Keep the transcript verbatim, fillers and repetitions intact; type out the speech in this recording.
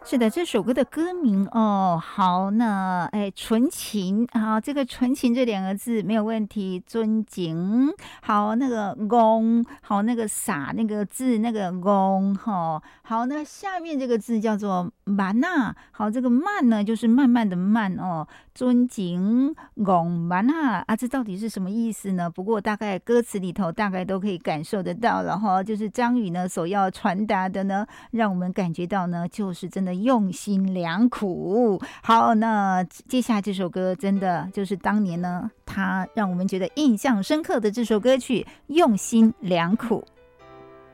是的，这首歌的歌名哦，好，那哎，纯情啊，这个纯情这两个字没有问题，尊敬，好，那个公，好，那个洒那个字，那个公，哈，好，那下面这个字叫做慢呐，好，这个慢呢就是慢慢的慢哦，尊敬公慢呐啊，这到底是什么意思呢？不过大概歌词里头大概都可以感受得到了哈，就是张宇呢所要传达的呢，让我们感觉到呢，就是真的用心良苦。好，那接下来这首歌真的就是当年呢，他让我们觉得印象深刻的这首歌曲《用心良苦》。